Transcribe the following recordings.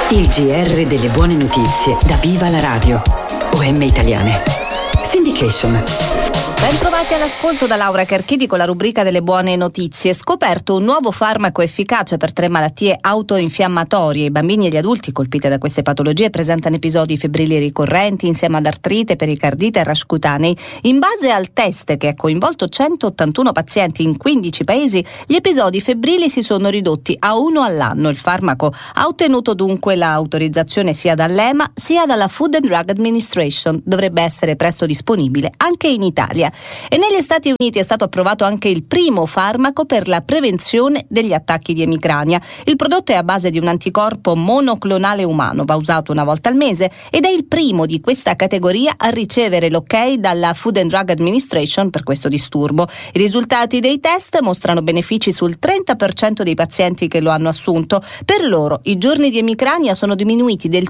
Il GR delle buone notizie da Viva la Radio. OM Italiane. Syndication. Bentrovati all'ascolto da Laura Carchidi con la rubrica delle buone notizie. Scoperto un nuovo farmaco efficace per 3 malattie autoinfiammatorie. I bambini e gli adulti colpiti da queste patologie presentano episodi febbrili ricorrenti insieme ad artrite, pericardite e rash cutanei. In base al test che ha coinvolto 181 pazienti in 15 paesi, gli episodi febbrili si sono ridotti a 1 all'anno. Il farmaco ha ottenuto dunque l'autorizzazione sia dall'EMA sia dalla Food and Drug Administration. Dovrebbe essere presto disponibile anche in Italia. E negli Stati Uniti è stato approvato anche il primo farmaco per la prevenzione degli attacchi di emicrania. Il prodotto è a base di un anticorpo monoclonale umano, va usato una volta al mese ed è il primo di questa categoria a ricevere l'ok dalla Food and Drug Administration per questo disturbo. I risultati dei test mostrano benefici sul 30% dei pazienti che lo hanno assunto. Per loro i giorni di emicrania sono diminuiti del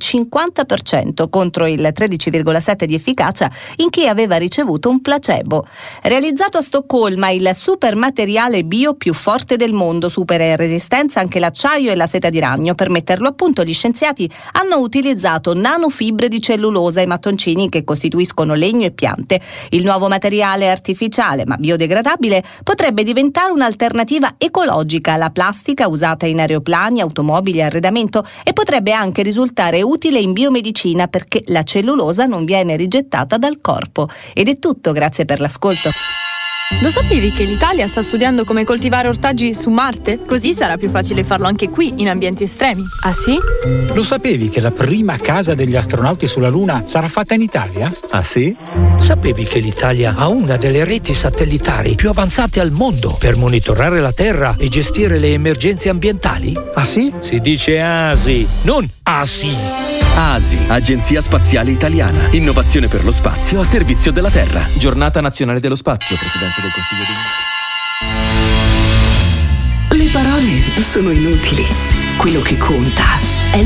50% contro il 13,7% di efficacia in chi aveva ricevuto un placebo. Realizzato a Stoccolma, il super materiale bio più forte del mondo supera in resistenza anche l'acciaio e la seta di ragno. Per metterlo a punto, gli scienziati hanno utilizzato nanofibre di cellulosa e mattoncini che costituiscono legno e piante. Il nuovo materiale artificiale ma biodegradabile potrebbe diventare un'alternativa ecologica alla plastica usata in aeroplani, automobili e arredamento e potrebbe anche risultare utile in biomedicina perché la cellulosa non viene rigettata dal corpo. Ed è tutto, grazie per l'ascolto. Lo sapevi che l'Italia sta studiando come coltivare ortaggi su Marte? Così sarà più facile farlo anche qui, in ambienti estremi. Ah sì? Lo sapevi che la prima casa degli astronauti sulla Luna sarà fatta in Italia? Ah sì? Sapevi che l'Italia ha una delle reti satellitari più avanzate al mondo per monitorare la Terra e gestire le emergenze ambientali? Ah sì? Si dice ASI, non ASI. ASI, Agenzia Spaziale Italiana. Innovazione per lo spazio a servizio della Terra. Giornata Nazionale dello Spazio, Presidente del Consiglio dei Ministri. Le parole sono inutili. Quello che conta